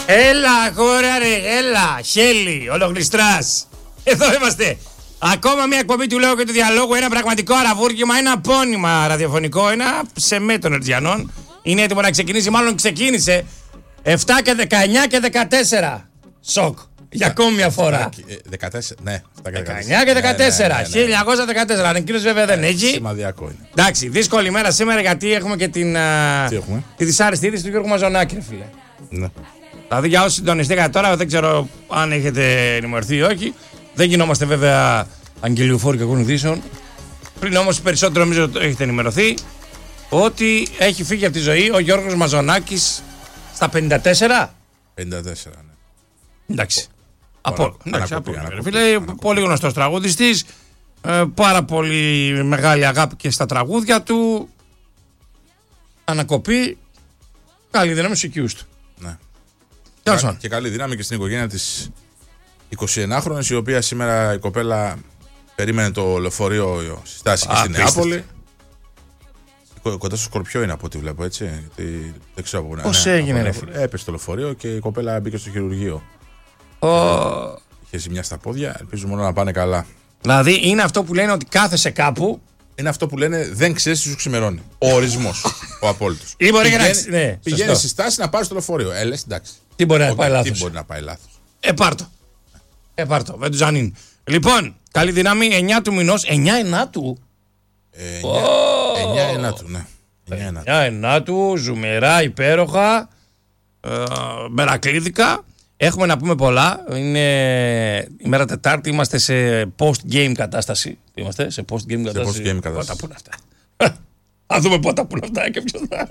Έλα, χώρα ρε, έλα. Χέλη, ολογλιστράς. Εδώ είμαστε. Ακόμα μια εκπομπή του Λόγου και του Διαλόγου. Ένα πραγματικό αραβούργημα, ένα απόνημα ραδιοφωνικό. Ένα ψεμέ των Ερτζιανών. Είναι έτοιμο να ξεκινήσει, μάλλον ξεκίνησε. 7 και 19 και 14. Σοκ. Για ακόμη μια φορά. 14, ναι. 19 και 14. 1914. Ανεκκίνωση βέβαια δεν έχει. Σημαδιακό είναι. Εντάξει, δύσκολη μέρα σήμερα γιατί έχουμε και την. Τη δυσάρεστη είδηση του Γιώργου Μαζονάκη, ρε φίλε. Ναι. Δηλαδή για όσοι συντονιστήκατε τώρα, δεν ξέρω αν έχετε ενημερωθεί ή όχι. Δεν γινόμαστε βέβαια αγγελιοφόροι κακών ειδήσεων. Πριν όμως περισσότερο νομίζω έχετε ενημερωθεί ότι έχει φύγει από τη ζωή ο Γιώργος Μαζονάκης στα 54. 54, ναι. Εντάξει. Φίλε, πολύ γνωστός τραγουδιστής. Πάρα πολύ μεγάλη αγάπη και στα τραγούδια του. Ανακοπή. Καλή δύναμη στους οικείους του. Ναι. Και καλή δύναμη και στην οικογένεια της 21χρονης, η οποία σήμερα η κοπέλα περίμενε το λεωφορείο στη στάση και στην Νεάπολη. Κοντά στο Σκορπιό είναι από ό,τι βλέπω, έτσι. Γιατί δεν ξέρω από πού. Πώς έγινε, ρε φίλε? Έπεσε το λεωφορείο και η κοπέλα μπήκε στο χειρουργείο. Είχε ζημιά στα πόδια, ελπίζουμε όλα να πάνε καλά. Δηλαδή είναι αυτό που λένε ότι κάθεσαι κάπου. Είναι αυτό που λένε δεν ξέρεις τι σου ξημερώνει. Ο ορισμός, ο απόλυτος. Ή μπορεί πηγαίνει στη στάση να πάρει το λεωφορείο. Λες εντάξει. Τι μπορεί να πάει λάθος. Τι μπορεί να πάει λάθος. Πάρτο, Βεντουζανίν. Λοιπόν, καλή δύναμη, 9 του μηνός, 9 ενάτου. 9 ενάτου, ναι. 9 ενάτου, ζουμερά, υπέροχα, μερακλίδικα. Έχουμε να πούμε πολλά. Είναι η μέρα Τετάρτη, είμαστε σε post-game κατάσταση. Είμαστε σε post-game κατάσταση. Πότα πού είναι αυτά. Θα δούμε πότα πού είναι αυτά και ποιος θα.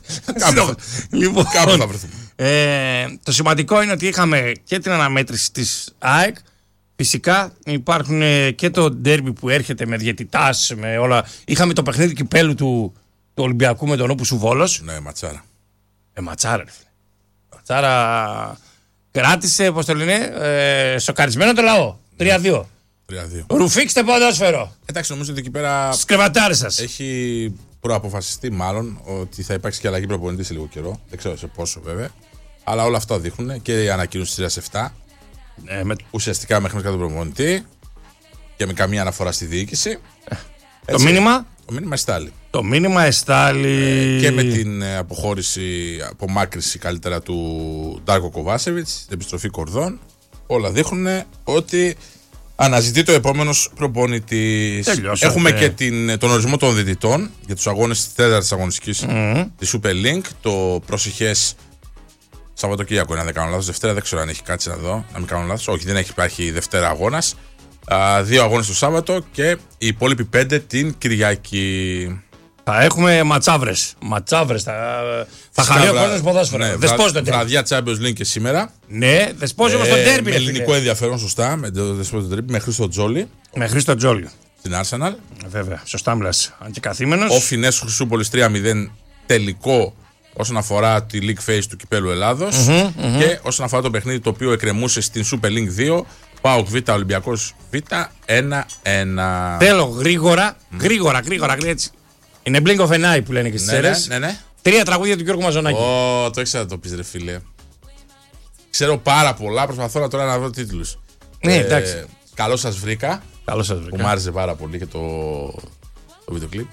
Κάπου θα βρεθούμε. Το σημαντικό είναι ότι είχαμε και την αναμέτρηση της ΑΕΚ. Φυσικά υπάρχουν και το ντέρμπι που έρχεται με διαιτητάς, με όλα. Είχαμε το παιχνίδι κυπέλου του Ολυμπιακού με τον Όπουσου Βόλος. Ναι, ματσάρα. Ματσάρα, ρε φίλε. Ματσάρα κράτησε, πώς το λένε, σοκαρισμένο το λαό. 3-2. Ρουφήξτε ποδόσφαιρο. Εντάξει, νομίζω ότι εκεί πέρα. Στις κρεβατάρες σας. Έχει προαποφασιστεί μάλλον ότι θα υπάρξει και αλλαγή προπονητή σε λίγο καιρό. Δεν ξέρω σε πόσο βέβαια. Αλλά όλα αυτά δείχνουν και η ανακοίνωση της 7. Ουσιαστικά μέχρι τον προπονητή και με καμία αναφορά στη διοίκηση. Το μήνυμα. Το μήνυμα εστάλει. Το μήνυμα εστάλει. Και με την απομάκρυση καλύτερα του Ντάρκο Κοβάσεβιτς, την επιστροφή Κορδών, όλα δείχνουν ότι αναζητεί το επόμενος προπονητής. Έχουμε και τον ορισμό των διαιτητών για τους αγώνες της 4ης αγωνιστικής της Super League. Το προσεχές Σαββατοκύριακο, αν δεν κάνω λάθος. Δευτέρα δεν ξέρω αν έχει κάτσει να δω. Να μην κάνω λάθος. Όχι, δεν έχει υπάρχει Δευτέρα αγώνας. 2 αγώνες το Σάββατο και οι υπόλοιποι 5 την Κυριακή. Θα έχουμε ματσάβρες. Θα χαρεί ο κόσμος ποδόσφαιρο. Ναι, βραδιά Champions League και σήμερα. Ναι, δεσπόζει όμως το ντέρμπι. Με ελληνικό ενδιαφέρον, σωστά. Με το δεσπόζει το ντέρμπι. Με Χρήστο Τζόλι. Στην Arsenal. Βέβαια, σωστά μιλάς. Αν και καθήμενος. Ο Φινές Χρυσούπολης 3-0 τελικό όσον αφορά τη League Phase του Κυπέλλου Ελλάδος. Και όσον αφορά το παιχνίδι το οποίο εκκρεμούσε στην Super League 2. ΠΑΟΚ Β, Ολυμπιακός Β, 1-1. Θέλω γρήγορα, έτσι. Είναι blink of an eye που λένε και στις αίρες. Ναι. 3 τραγούδια του Γιώργου Μαζονάκη. Το έξερα να το πεις, ρε φίλε. Ξέρω πάρα πολλά, προσπαθώ τώρα να βρω τίτλους. Ναι, εντάξει. Καλώς σας βρήκα. Που μου άρεσε πάρα πολύ και το βίντεο κλιπ.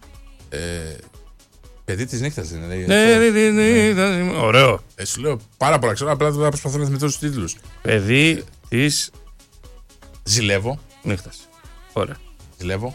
Παιδί της νύχτας δεν είναι. Ωραίο. Σου λέω πάρα πολλά, ξέρω, απλά προσπαθώ να θυμηθώ στους τίτλους. Παιδί της Ζηλεύω. νύχτας. Ωραία. Ζηλεύω.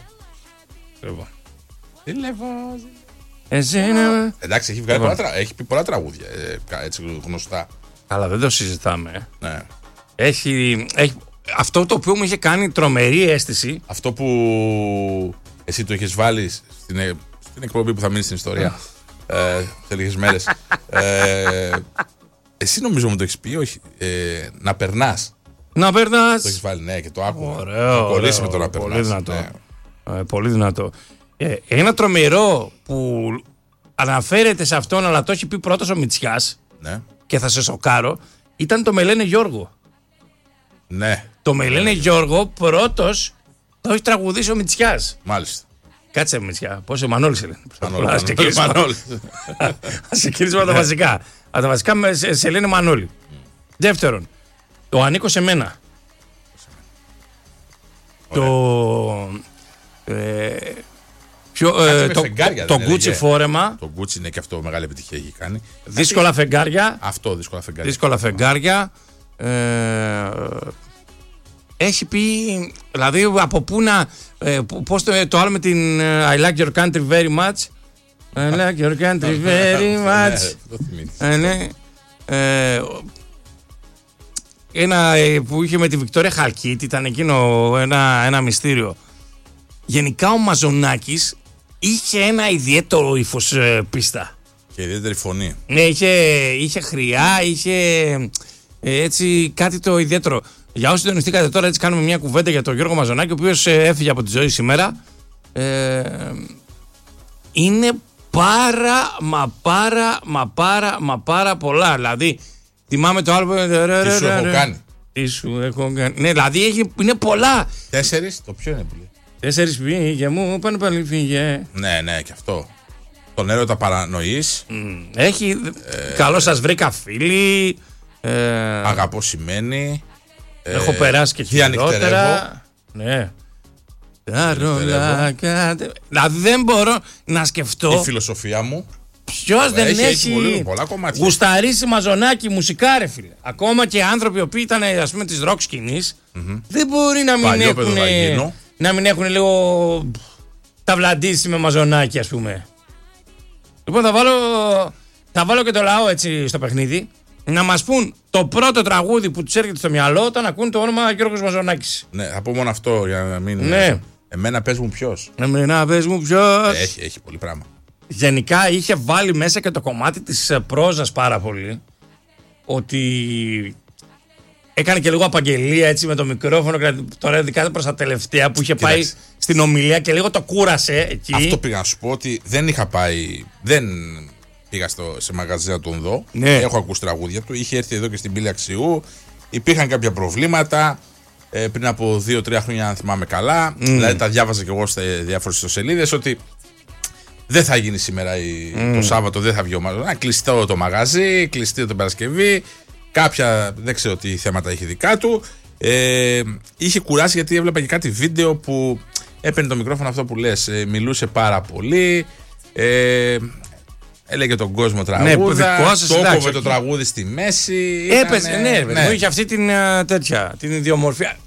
Εντάξει, έχει πει πολλά τραγούδια έτσι γνωστά. Αλλά δεν το συζητάμε. Ναι. Έχει αυτό το οποίο μου είχε κάνει τρομερή αίσθηση. Αυτό που εσύ το έχεις βάλει στην εκπομπή που θα μείνει στην ιστορία σε λίγες μέρες. Εσύ νομίζω μου το έχεις πει, όχι. Να περνάς. Να περνάς. Το έχεις βάλει, ναι, και το άκουγα. Ωραίο. Κολλήσει με το να περνάς. Πολύ δυνατό. Ναι. Πολύ δυνατό. Ένα τρομερό που αναφέρεται σε αυτόν, αλλά το έχει πει πρώτος ο Μητσιάς. Ναι. Και θα σε σοκάρω. Ήταν το «Με λένε Γιώργο». Ναι. Το «Με λένε Γιώργο» πρώτος το έχει τραγουδήσει ο Μητσιάς. Μάλιστα. Κάτσε μισιά. Πώς ο Μανώλης λένε. Μανώλης. Ας ξεκινήσουμε από τα βασικά. Από τα βασικά σε λένε Μανώλη. Δεύτερον, το ανήκω σε μένα. Το Gucci φόρεμα. Το Gucci είναι και αυτό μεγάλη επιτυχία έχει κάνει. Δύσκολα φεγγάρια. Αυτό, δύσκολα φεγγάρια. Έχει πει, δηλαδή από πού να. Πώς το άλλο με την I like your country very much. I like your country very much. Ναι. Ένα που είχε με τη Βικτόρια Χαλκίτη, ήταν εκείνο ένα μυστήριο. Γενικά ο Μαζονάκης είχε ένα ιδιαίτερο ύφος πίστα. Και ιδιαίτερη φωνή. Ναι, είχε χρειά, είχε έτσι κάτι το ιδιαίτερο. Για όσοι συντονιστήκατε τώρα, έτσι κάνουμε μια κουβέντα για τον Γιώργο Μαζονάκη, ο οποίος έφυγε από τη ζωή σήμερα. Είναι πάρα πολλά. Δηλαδή, θυμάμαι το άλλο. Τι σου έχω κάνει. Τι σου έχω κάνει. Ναι, δηλαδή είναι πολλά. 4, το ποιο είναι που λέει. 4 πήγε μου, πάνε πάλι φύγε. Ναι, και αυτό. Τον έρωτα παρανοείς. Έχει. Καλό σας βρήκα φίλοι. Αγαπώ σημαίνει. Έχω περάσει και χειρότερα. Ναι. Τα ρολάκια. Δηλαδή δεν μπορώ να σκεφτώ. Η φιλοσοφία μου. Ποιος δεν έχει πολλά κομμάτια. Γουσταρίσει Μαζονάκη μουσικά, ρε φίλε. Ακόμα και άνθρωποι που ήταν, ας πούμε, της ροκ σκηνής, δεν μπορεί να μην έχουν λίγο ταυλαντήσει με Μαζονάκη, ας πούμε. Λοιπόν, θα βάλω και το λαό έτσι στο παιχνίδι. Να μας πούν το πρώτο τραγούδι που τους έρχεται στο μυαλό όταν ακούν το όνομα Γιώργος Μαζονάκης. Ναι, θα πω μόνο αυτό για να μην. Ναι. Εμένα πες μου ποιος. Έχει πολύ πράγμα. Γενικά είχε βάλει μέσα και το κομμάτι της πρόζας πάρα πολύ. Ότι έκανε και λίγο απαγγελία έτσι με το μικρόφωνο. Τώρα ειδικά προς τα τελευταία που είχε πάει στην ομιλία και λίγο το κούρασε εκεί. Αυτό πήγα να σου πω, ότι δεν είχα πάει. Δεν πήγα σε μαγαζί να τον δω. Ναι. Έχω ακούσει τραγούδια του. Είχε έρθει εδώ και στην Πύλη Αξιού. Υπήρχαν κάποια προβλήματα. Πριν από 2-3 χρόνια, αν θυμάμαι καλά. Δηλαδή τα διάβαζα και εγώ σε διάφορες ιστοσελίδες ότι δεν θα γίνει σήμερα το Σάββατο, δεν θα βγει ο Μαζονάκης. Κλειστό το μαγαζί, κλειστό την Παρασκευή. Κάποια δεν ξέρω τι θέματα είχε δικά του. Είχε κουράσει γιατί έβλεπα και κάτι βίντεο που έπαιρνε το μικρόφωνο αυτό που λες. Μιλούσε πάρα πολύ. Έλεγε τον κόσμο τραγούδα. Το έκοβε το τραγούδι στη μέση. Έπαιζε, ναι. Είχε αυτή την ιδιομορφία.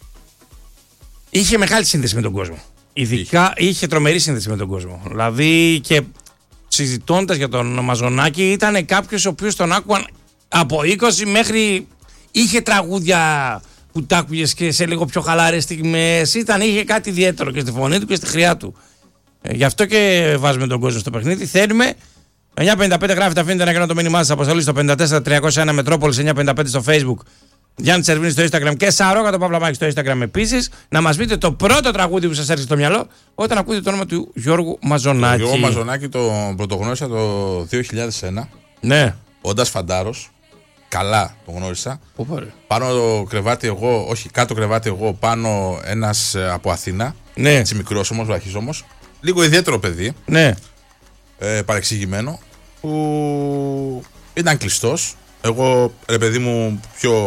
Είχε μεγάλη σύνδεση με τον κόσμο. Ειδικά είχε τρομερή σύνδεση με τον κόσμο. Δηλαδή και συζητώντας για τον Μαζονάκη, ήταν κάποιος ο οποίος τον άκουγαν από 20 μέχρι. Είχε τραγούδια που τα άκουγες και σε λίγο πιο χαλαρές στιγμές. Είχε κάτι ιδιαίτερο και στη φωνή του και στη χρειά του. Γι' αυτό και βάζουμε τον κόσμο στο παιχνίδι. Θέλουμε. 955 γράφετε, αφήνετε να κάνω το μήνυμά σας. Αποστολή στο 54301 Μετρόπολης 955 στο Facebook. Γιάννη Τσερβίνη στο Instagram και Σαρόκα το Παύλα Μάκη στο Instagram επίσης. Να μας πείτε το πρώτο τραγούδι που σας έρχεται στο μυαλό όταν ακούτε το όνομα του Γιώργου Μαζονάκη. Ο Γιώργο Μαζονάκη τον πρωτογνώρισα το 2001. Ναι. Όντας φαντάρος. Καλά τον γνώρισα. Ωραία. Πάνω το κρεβάτι εγώ, όχι κάτω κρεβάτι εγώ, πάνω ένας από Αθήνα. Ναι. Έτσι μικρός όμως, βραχής όμως. Λίγο ιδιαίτερο παιδί. Ναι. Παρεξηγημένο. Που ήταν κλειστός. Εγώ, ρε παιδί μου, πιο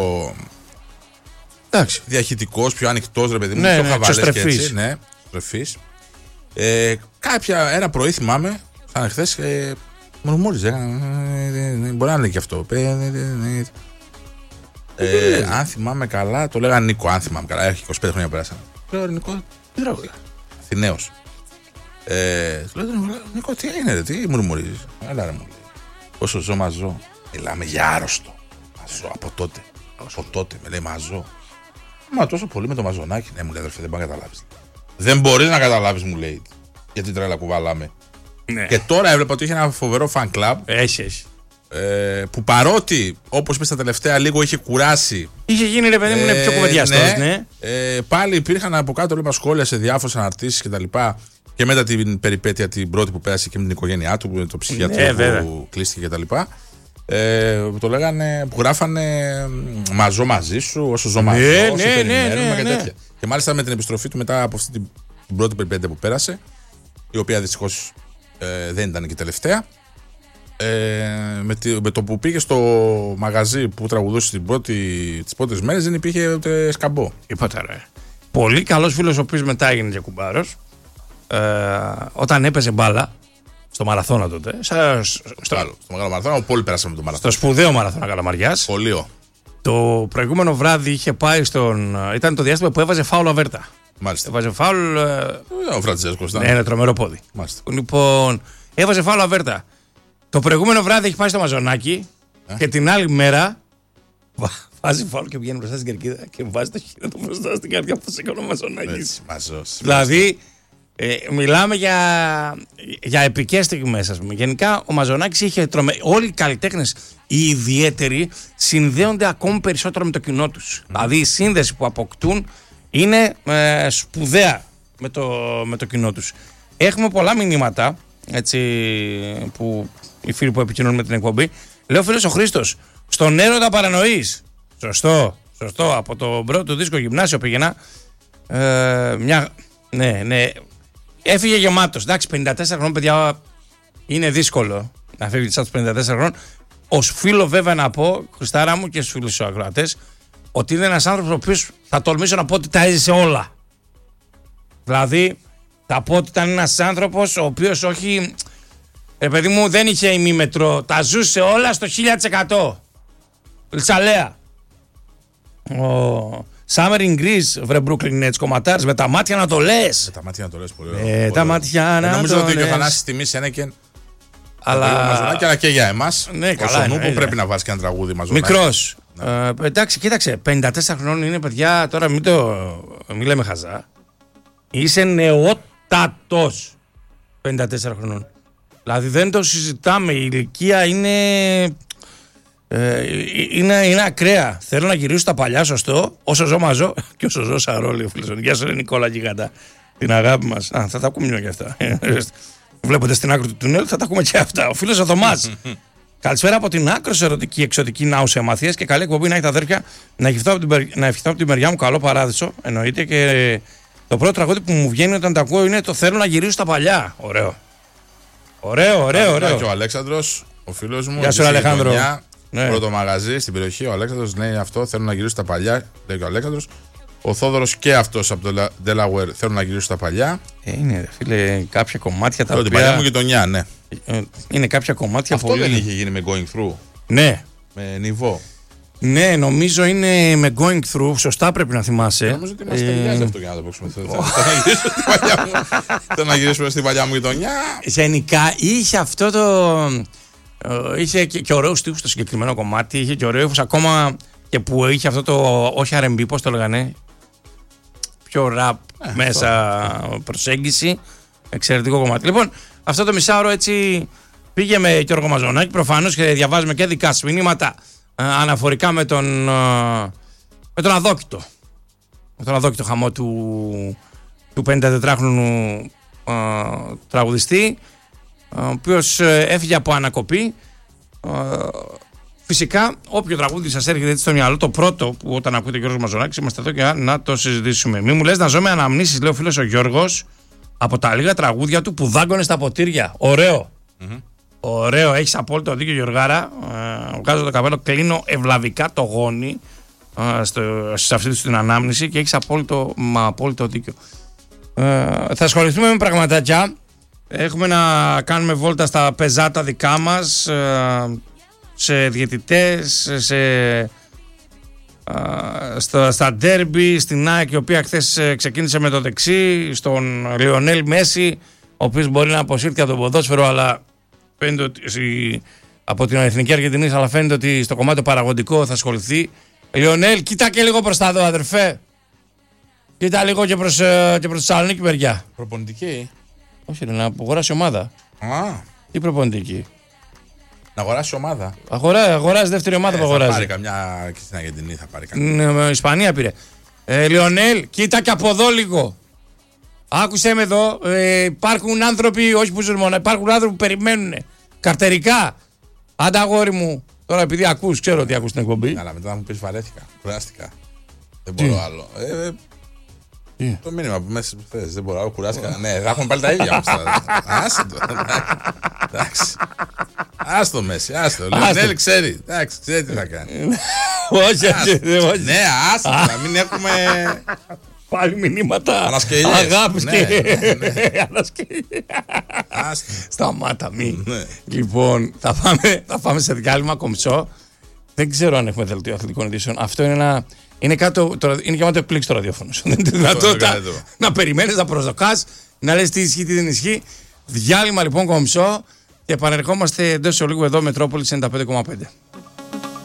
διαχυτικός, πιο ανοιχτός, ρε παιδί μου, πιο χαβαλές και έτσι. Ναι, στρεφής. Ένα πρωί θυμάμαι, σαν χθες, μουρμούριζε. Μπορεί να είναι και αυτό. Αν θυμάμαι καλά, το λέγανε Νίκο. Αν θυμάμαι καλά, έχει 25 χρόνια πέρασαν. Λέω, Νίκο, τι τραγούδια. Αθηναίος. Λέω, Νίκο, τι έγινε, τι μουρμουρίζεις. Έλα, ρε μου λέει. Όσο ζω, μαζώ. Μιλάμε για άρρωστο. Μαζώ από τότε. Από τότε με λέει μαζώ. Μα τόσο πολύ με το Μαζονάκη. Ναι, μου λέει αδερφέ, δεν μπορεί να καταλάβεις. Δεν μπορείς να καταλάβεις, μου λέει. Γιατί τρέλα κουβαλάμε. Ναι. Και τώρα έβλεπα ότι είχε ένα φοβερό fan club. Έχει. Που παρότι, όπως είπες τα τελευταία, λίγο είχε κουράσει. Είχε γίνει, ρε παιδί μου, είναι πιο κουβεντιαστός. Ναι. Πάλι υπήρχαν από κάτω λίγα σχόλια σε διάφορες αναρτήσεις κτλ. Και μετά την περιπέτεια την πρώτη που πέρασε και με την οικογένειά του, με το ψυχιατρικό που κλείστηκε κτλ. Το λέγανε, που γράφανε μαζώ μαζί σου, όσο ζω μαζί σου, όσο περιμένουμε και τέτοια. Και μάλιστα με την επιστροφή του μετά από αυτή την πρώτη περιπέτεια που πέρασε, η οποία δυστυχώς δεν ήταν και τελευταία. Με το που πήγε στο μαγαζί που τραγουδούσε τις πρώτες μέρες δεν υπήρχε ούτε σκαμπό. Είπατε ρε. Πολύ καλός φίλος ο οποίος μετά έγινε και κουμπάρος, όταν έπαιζε μπάλα στο μαραθώνα τότε. Στο μεγάλο μαραθώνα, όπου όλοι πέρασαμε το μαραθώνα. Στο σπουδαίο μαραθώνα Καλαμαριάς. Σχολείο. Το προηγούμενο βράδυ είχε πάει ήταν το διάστημα που έβαζε φάουλ ο Αβέρτα. Μάλιστα. Έβαζε φάουλ. Ο Φραντζέσκος. Ναι, είναι τρομερό πόδι. Μάλιστα. Λοιπόν, έβαζε φάουλ ο Αβέρτα. Το προηγούμενο βράδυ έχει πάει στο Μαζονάκι και την άλλη μέρα βάζει φάουλ και βγαίνει μπροστά στην κερκίδα και βάζει το χείλο του μπροστά στην καρδιά που σήκωνε ο Μαζονάκης. Δηλαδή, μιλάμε για επικές στιγμές, ας πούμε. Γενικά, ο Μαζονάκης είχε όλοι οι καλλιτέχνες, οι ιδιαίτεροι, συνδέονται ακόμη περισσότερο με το κοινό τους. Δηλαδή, η σύνδεση που αποκτούν είναι σπουδαία με το κοινό τους. Έχουμε πολλά μηνύματα, έτσι, που οι φίλοι που επικοινωνούν με την εκπομπή. Λέει ο φίλος ο Χρήστος, στον έρωτα παρανοείς. Σωστό. Από το πρώτο δίσκο γυμνάσιο πήγαινα. Ναι. Έφυγε γεμάτος. Εντάξει, 54 χρόνων, παιδιά, είναι δύσκολο να φύγει σαν τους 54 χρόνων. Ως φίλο, βέβαια, να πω, Χριστάρα μου και στους φίλους τους ακροατές, ότι είναι ένας άνθρωπος ο οποίος θα τολμήσω να πω ότι τα έζησε όλα. Δηλαδή, θα πω ότι ήταν ένας άνθρωπος ο οποίος όχι. Παιδί μου, δεν είχε ημίμετρο. Τα ζούσε όλα στο 1000%. Λτσαλέα. Summer in Greece, βρε Brooklyn Nets κομματάρες, με τα μάτια να το λες. Με τα μάτια να το λες, πολύ ωραία. Τα μάτια να το λες. Νομίζω ότι και ο Θανάσης τιμής Ένεκεν. Αλλά και για εμάς. Ναι, καλά. Που πρέπει να βάζει και ένα τραγούδι Μαζονάκη. Μικρός. Εντάξει, κοίταξε. 54 χρόνων είναι, παιδιά, τώρα μην λέμε χαζά. Είσαι νεότατος 54 χρονών. Δηλαδή δεν το συζητάμε. Η ηλικία είναι ακραία. Θέλω να γυρίσω στα παλιά, σωστό. Όσο ζω μαζό και όσο ζω σαρόλιο. Γεια σου, Νικόλα Γιγαντά. Την αγάπη μας. Θα τα ακούμε και αυτά. Βλέπετε στην άκρη του τουνέλ, θα τα ακούμε και αυτά. Ο φίλος ο Θωμάς. Καλησπέρα από την άκρως ερωτική εξωτική Νάουσια Μαθίας και καλή εκπομπή να έχετε αδέρφια. Να ευχηθώ από την μεριά μου καλό παράδεισο. Εννοείται και το πρώτο τραγούδι που μου βγαίνει όταν το ακούω είναι το θέλω να γυρίσω στα παλιά. Ωραίο. Και ο Αλέξανδρος, ο φίλος μου. Γεια σου, Αλέξανδρο. Ναι. Πρώτο μαγαζί στην περιοχή. Ο Αλέξανδρος λέει αυτό. Θέλω να γυρίσω στα παλιά. Λέει και ο Αλέξανδρος. Ο Θόδωρος και αυτός από το Delaware θέλουν να γυρίσουν στα παλιά. Είναι, φίλε, κάποια κομμάτια τα οποία. Την παλιά μου γειτονιά, ναι. Είναι κάποια κομμάτια αυτό δεν είχε γίνει με Going Through. Ναι. Με Νιβό. Ναι, νομίζω είναι με Going Through. Σωστά πρέπει να θυμάσαι. Νομίζω ότι μας ταιριάζει αυτό για να το παίξουμε. Θέλω να γυρίσουμε στην παλιά μου γειτονιά. Γενικά είχε αυτό το. Είχε και ωραίους στίχους στο συγκεκριμένο κομμάτι. Είχε και ωραίο ύφος ακόμα και που είχε αυτό το. Όχι R&B, πώς το λέγανε. Πιο rap μέσα προσέγγιση. Εξαιρετικό κομμάτι. Λοιπόν, αυτό το μισάωρο έτσι πήγε με Γιώργο Μαζονάκη. Προφανώς και διαβάζουμε και δικά σας μηνύματα αναφορικά με τον αδόκητο. Με τον αδόκητο χαμό του 54χρονου τραγουδιστή, ο οποίος έφυγε από ανακοπή. Φυσικά, όποιο τραγούδι σας έρχεται έτσι στο μυαλό, το πρώτο που όταν ακούτε Γιώργος Μαζονάκης, είμαστε εδώ και να το συζητήσουμε. Μη μου λες να ζω με αναμνήσεις, λέει ο φίλος ο Γιώργος, από τα λίγα τραγούδια του που δάγκωνε στα ποτήρια. Ωραίο. Ωραίο, έχεις απόλυτο δίκιο, Γιωργάρα. Βγάζω το καπέλο, κλείνω ευλαβικά το γόνι σε αυτή την ανάμνηση και έχεις απόλυτο δίκιο. Θα ασχοληθούμε με πραγματάκια. Έχουμε να κάνουμε βόλτα στα πεζάτα δικά μας, σε διαιτητές, στα ντέρμπι, στην ΑΕΚ, η οποία χθες ξεκίνησε με το δεξί, στον Λιονέλ Μέση, ο οποίος μπορεί να αποσύρθει από το ποδόσφαιρο, αλλά φαίνεται ότι από την Εθνική Αργεντινή, αλλά φαίνεται ότι στο κομμάτι το παραγωγικό θα ασχοληθεί. Λιονέλ, κοίτα και λίγο προς τα εδώ, αδερφέ. Κοίτα λίγο και προς τη Θεσσαλονίκη μεριά. Προπονητική. Όχι, να αγοράσει ομάδα. Τι προπονητική. Να αγοράσει ομάδα. Αγοράζει δεύτερη ομάδα που αγοράζει. Θα πάρει καμιά και στην Αργεντινή, θα πάρει καμιά. Ναι, Ισπανία πήρε. Λιονέλ, κοίτα και από εδώ λίγο. Άκουσέ με εδώ. Υπάρχουν άνθρωποι, όχι που ζουν μόνο, υπάρχουν άνθρωποι που περιμένουν. Καρτερικά. Άντα, αγόρι μου. Τώρα επειδή ακούς, ξέρω ότι ακούς την εκπομπή. Αλλά μετά θα μου πεις βαρέθηκα. Κουράστηκα. Δεν μπορώ άλλο. Το μήνυμα που μέσα θες, δεν μπορώ, κουράστηκα. Ναι, θα έχουμε πάλι τα ίδια όμως. Άσε το. Εντάξει. Άστο Μέση, άστο. Λιονέλ ξέρει. Εντάξει, ξέρει τι θα κάνει. Όχι. Ναι, άστο, να μην έχουμε. Πάλι μηνύματα ανασκελιές. Αγάπης και σταμάτα μη. Λοιπόν, θα πάμε σε διάλειμμα κομψό. Δεν ξέρω αν έχουμε δελτίο αθλητικών ειδήσεων. Αυτό είναι γεμάτο εκπλήξη το ραδιόφωνο. Δεν είναι τη δυνατότητα να περιμένεις, να προσδοκάς, να λες τι ισχύει, τι δεν ισχύει. Διάλειμμα λοιπόν κομψό και επανερχόμαστε εντός ολίγου εδώ Μετρόπολη 95,5.